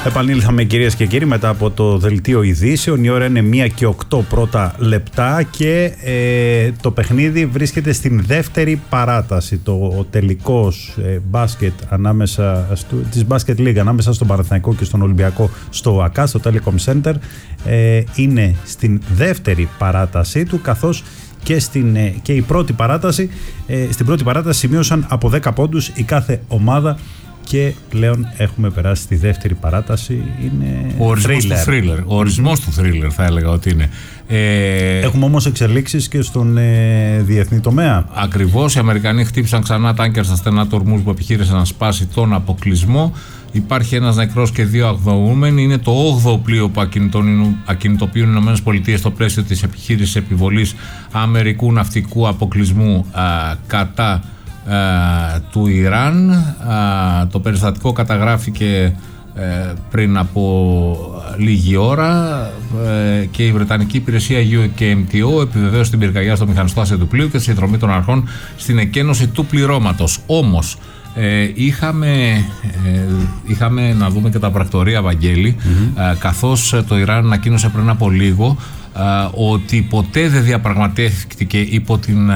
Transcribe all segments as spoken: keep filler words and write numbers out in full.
Επανήλθαμε, κυρίες και κύριοι, μετά από το δελτίο ειδήσεων. Η ώρα είναι μία και οκτώ πρώτα λεπτά και ε, το παιχνίδι βρίσκεται στην δεύτερη παράταση. Το ο τελικός ε, μπάσκετ ανάμεσα στο, της μπάσκετ λίγα ανάμεσα στον Παναθηναϊκό και στον Ολυμπιακό στο ΑΚΑ, στο Telecom Center, ε, είναι στην δεύτερη παράτασή του, καθώς και, στην, ε, και η πρώτη παράταση, ε, στην πρώτη παράταση σημείωσαν από δέκα πόντους η κάθε ομάδα. Και πλέον έχουμε περάσει στη δεύτερη παράταση. Είναι ο ορισμός thriller. του thriller. Ο ορισμός του thriller θα έλεγα ότι είναι. Ε... Έχουμε όμως εξελίξεις και στον ε, διεθνή τομέα. Ακριβώς. Οι Αμερικανοί χτύπησαν ξανά τάνκερ στα στενά του Ορμούζ που επιχείρησαν να σπάσει τον αποκλεισμό. Υπάρχει ένας νεκρός και δύο αγνοούμενοι. Είναι το όγδοο πλοίο που ακινητοποιούν οι ΗΠΑ στο πλαίσιο της επιχείρησης επιβολής αμερικού ναυτικού αποκλεισμού α, κατά Uh, του Ιράν. Uh, το περιστατικό καταγράφηκε uh, πριν από λίγη ώρα uh, και η Βρετανική υπηρεσία γιου κέι εμ τι ο επιβεβαίωσε την πυρκαγιά στο μηχανιστάσιο του πλοίου και τη συνδρομή των αρχών στην εκένωση του πληρώματος. Όμως ε, είχαμε, ε, είχαμε να δούμε και τα πρακτορία, Βαγγέλη, mm-hmm. ε, καθώς το Ιράν ανακοίνωσε πριν από λίγο Uh, ότι ποτέ δεν διαπραγματεύτηκε υπό, την, uh,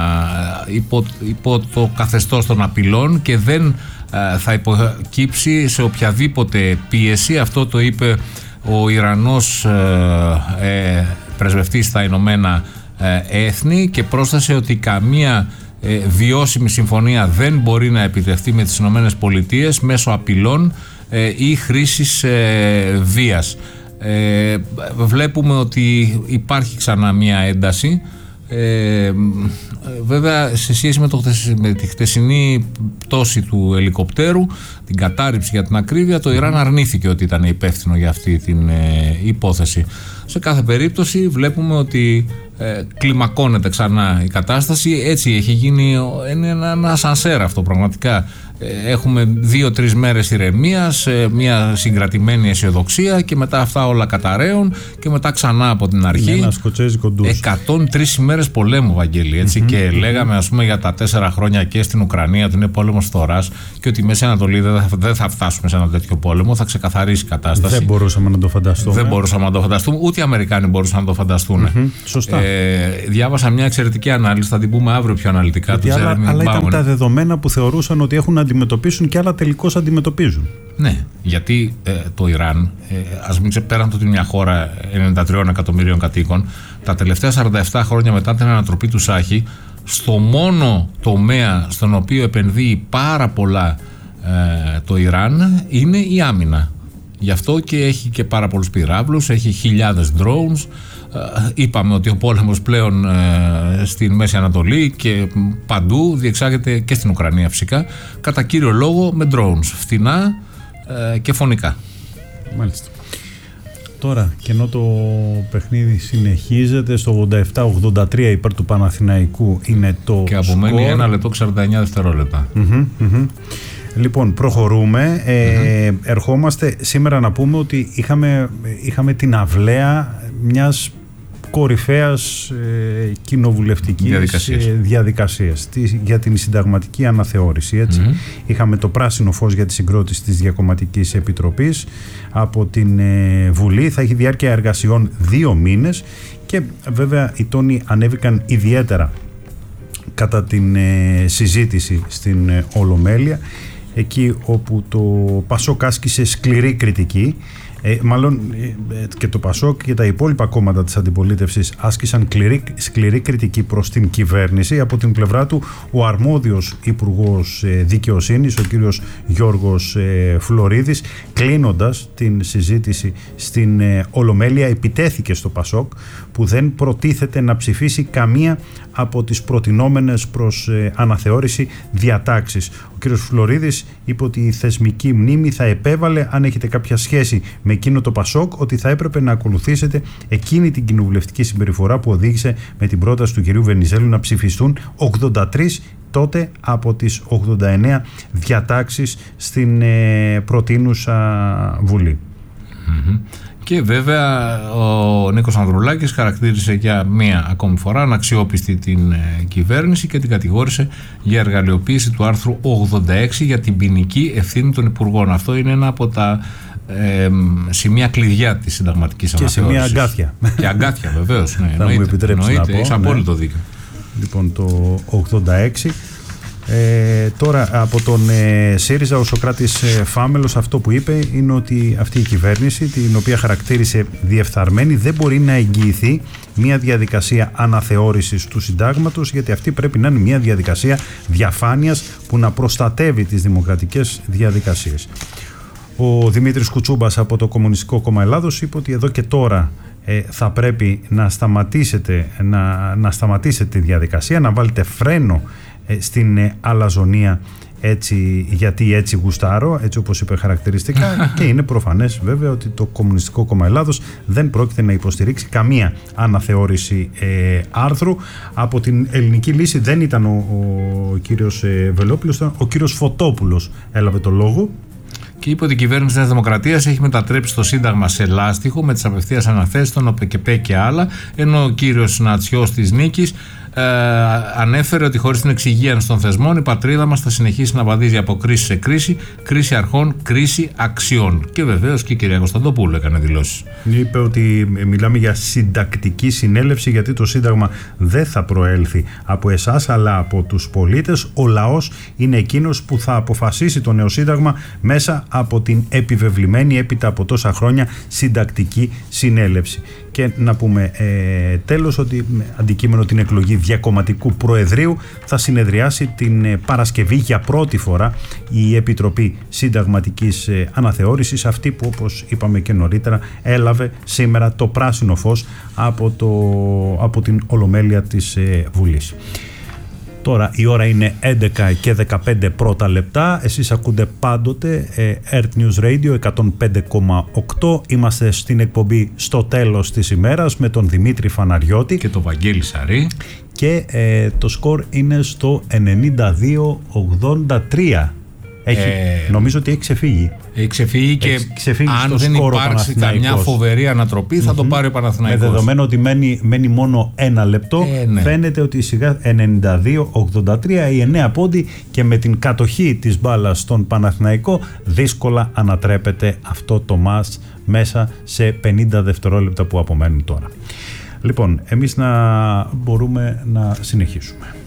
υπό, υπό το καθεστώς των απειλών και δεν uh, θα υποκύψει σε οποιαδήποτε πίεση. Αυτό το είπε ο Ιρανός uh, ε, πρεσβευτής στα Ηνωμένα uh, Έθνη και πρόσθεσε ότι καμία uh, βιώσιμη συμφωνία δεν μπορεί να επιτευχθεί με τις Ηνωμένες Πολιτείες μέσω απειλών uh, ή χρήσης uh, βίας. Ε, βλέπουμε ότι υπάρχει ξανά μια ένταση. Ε, βέβαια σε σχέση με, το, με τη χτεσινή πτώση του ελικοπτέρου, την κατάρριψη για την ακρίβεια, το Ιράν αρνήθηκε ότι ήταν υπεύθυνο για αυτή την ε, υπόθεση. Σε κάθε περίπτωση βλέπουμε ότι ε, κλιμακώνεται ξανά η κατάσταση. Έτσι έχει γίνει ένα, ένα σανσέρ αυτό πραγματικά. Έχουμε δύο-τρεις μέρες ηρεμίας, μια συγκρατημένη αισιοδοξία και μετά αυτά όλα καταραίουν και μετά ξανά από την αρχή. Ένα σκοτσέζικο ντους. εκατόν τρεις ημέρες πολέμου, Βαγγέλη, έτσι, mm-hmm, και mm-hmm. λέγαμε ας πούμε για τα τέσσερα χρόνια και στην Ουκρανία ότι είναι πόλεμος φθοράς και ότι η Μέση Ανατολή δεν θα, δεν θα φτάσουμε σε ένα τέτοιο πόλεμο, θα ξεκαθαρίσει η κατάσταση. Δεν μπορούσαμε να το φανταστούμε. Δεν μπορούσαμε να το φανταστούμε, ούτε οι Αμερικάνοι μπορούσαν να το φανταστούν. Mm-hmm. Σωστά. Ε, διάβασα μια εξαιρετική ανάλυση, θα την πούμε αύριο πιο αναλυτικά. Του άλλα, αλλά ήταν τα δεδομένα που θεωρούσαν ότι έχουν αντιμετωπίσουν και άλλα τελικώς αντιμετωπίζουν. Ναι, γιατί ε, το Ιράν, ε, ας μην ξεπέραν ότι μια χώρα ενενήντα τρία εκατομμυρίων κατοίκων, τα τελευταία σαράντα επτά χρόνια μετά την ανατροπή του Σάχη, στο μόνο τομέα στον οποίο επενδύει πάρα πολλά ε, το Ιράν είναι η άμυνα. Γι' αυτό και έχει και πάρα πολλούς πυράβλους, έχει χιλιάδες drones. Είπαμε ότι ο πόλεμος πλέον ε, στην Μέση Ανατολή και παντού διεξάγεται και στην Ουκρανία φυσικά, κατά κύριο λόγο με drones, φτηνά ε, και φωνικά. Μάλιστα. Τώρα, και ενώ το παιχνίδι συνεχίζεται, στο ογδόντα επτά ογδόντα τρία υπέρ του Παναθηναϊκού είναι το και απομένει ένα λεπτό και σαράντα εννιά δευτερόλεπτα. Mm-hmm, mm-hmm. Λοιπόν, προχωρούμε. Ε, mm-hmm. Ερχόμαστε σήμερα να πούμε ότι είχαμε, είχαμε την αυλαία μιας κορυφαίας ε, κοινοβουλευτικής διαδικασίας, ε, διαδικασίας τη, για την συνταγματική αναθεώρηση. Έτσι. Mm-hmm. Είχαμε το πράσινο φως για τη συγκρότηση της Διακομματικής Επιτροπής από την ε, Βουλή. Θα έχει διάρκεια εργασιών δύο μήνες και βέβαια οι τόνοι ανέβηκαν ιδιαίτερα κατά την ε, συζήτηση στην ε, Ολομέλεια, εκεί όπου το Πασόκ άσκησε σκληρή κριτική. Ε, μάλλον ε, και το Πασόκ και τα υπόλοιπα κόμματα της αντιπολίτευσης άσκησαν σκληρή, σκληρή κριτική προς την κυβέρνηση. Από την πλευρά του ο αρμόδιος Υπουργός ε, Δικαιοσύνης, ο κύριος Γιώργος ε, Φλωρίδης, κλείνοντας την συζήτηση στην ε, Ολομέλεια, επιτέθηκε στο Πασόκ που δεν προτίθεται να ψηφίσει καμία από τις προτινόμενες προς ε, αναθεώρηση διατάξεις. Ο κύριος Φλωρίδης είπε ότι η θεσμική μνήμη θα επέβαλε, αν έχετε κάποια σχέση με εκείνο το Πασόκ, ότι θα έπρεπε να ακολουθήσετε εκείνη την κοινοβουλευτική συμπεριφορά που οδήγησε με την πρόταση του κυρίου Βενιζέλου να ψηφιστούν ογδόντα τρεις τότε από τις ογδόντα εννέα διατάξεις στην ε, προτείνουσα Βουλή. Mm-hmm. Και βέβαια ο Νίκος Ανδρουλάκης χαρακτήρισε για μία ακόμη φορά αναξιόπιστη την ε, κυβέρνηση και την κατηγόρησε για εργαλειοποίηση του άρθρου ογδόντα έξι για την ποινική ευθύνη των υπουργών. Αυτό είναι ένα από τα ε, σημεία κλειδιά της συνταγματικής αναθεώρησης. Και σημεία αγκάθια. Και αγκάθια βεβαίως. Ναι, θα μου επιτρέψει να πω. Έχεις απόλυτο δίκιο. Λοιπόν, το ογδόντα έξι. Ε, τώρα από τον ε, ΣΥΡΙΖΑ ο Σωκράτης ε, Φάμελος αυτό που είπε είναι ότι αυτή η κυβέρνηση, την οποία χαρακτήρισε διεφθαρμένη, δεν μπορεί να εγγυηθεί μια διαδικασία αναθεώρησης του συντάγματος, γιατί αυτή πρέπει να είναι μια διαδικασία διαφάνειας που να προστατεύει τις δημοκρατικές διαδικασίες. Ο Δημήτρης Κουτσούμπας από το Κομμουνιστικό Κόμμα Ελλάδος είπε ότι εδώ και τώρα ε, θα πρέπει να σταματήσετε, να, να σταματήσετε τη διαδικασία, να βάλετε φρένο στην αλαζονία, έτσι, γιατί έτσι γουστάρω, έτσι όπως είπε χαρακτηριστικά. Και είναι προφανές βέβαια ότι το Κομμουνιστικό Κόμμα Ελλάδος δεν πρόκειται να υποστηρίξει καμία αναθεώρηση ε, άρθρου. Από την Ελληνική Λύση δεν ήταν ο, ο κύριος ε, Βελόπουλος, ήταν ο κύριος Φωτόπουλος έλαβε το λόγο. Και είπε ότι η κυβέρνηση της Δημοκρατίας έχει μετατρέψει το Σύνταγμα σε λάστιχο με τις απευθείας αναθέσεις των ΟΠΕΚΕΠΕ και άλλα, ενώ ο κύριος Νατσιός της Νίκης ε, ανέφερε ότι χωρίς την εξυγίανση των θεσμών η πατρίδα μας θα συνεχίσει να βαδίζει από κρίση σε κρίση, κρίση αρχών, κρίση αξιών. Και βεβαίως και η κυρία Κωνσταντοπούλου έκανε δηλώσεις. Είπε ότι μιλάμε για συντακτική συνέλευση, γιατί το Σύνταγμα δεν θα προέλθει από εσάς αλλά από τους πολίτες. Ο λαός είναι εκείνος που θα αποφασίσει το νέο Σύνταγμα μέσα από την επιβεβλημένη έπειτα από τόσα χρόνια συντακτική συνέλευση. Και να πούμε ε, τέλος ότι με αντικείμενο την εκλογή διακομματικού προεδρείου θα συνεδριάσει την ε, Παρασκευή για πρώτη φορά η Επιτροπή Συνταγματικής ε, Αναθεώρησης, αυτή που όπως είπαμε και νωρίτερα έλαβε σήμερα το πράσινο φως από, το, από την Ολομέλεια της ε, Βουλής. Τώρα η ώρα είναι έντεκα και δεκαπέντε πρώτα λεπτά. Εσείς ακούτε πάντοτε ε, Earth News Radio εκατόν πέντε κόμμα οκτώ. Είμαστε στην εκπομπή Στο Τέλος της Ημέρας με τον Δημήτρη Φαναριώτη και τον Βαγγέλη Σαρή. Και ε, το σκορ είναι στο ενενήντα δύο ογδόντα τρία. Έχει, ε, νομίζω ότι έχει ξεφύγει. Έχει ξεφύγει και έχει ξεφύγει αν δεν υπάρξει καμιά φοβερή ανατροπή θα mm-hmm. το πάρει ο Παναθηναϊκός. Με δεδομένο ότι μένει, μένει μόνο ένα λεπτό, ε, ναι. φαίνεται ότι σιγά ενενήντα δύο ογδόντα τρία οι εννέα πόντι, και με την κατοχή της μπάλας στον Παναθηναϊκό δύσκολα ανατρέπεται αυτό το μάτς μέσα σε πενήντα δευτερόλεπτα που απομένουν τώρα. Λοιπόν, εμείς να μπορούμε να συνεχίσουμε.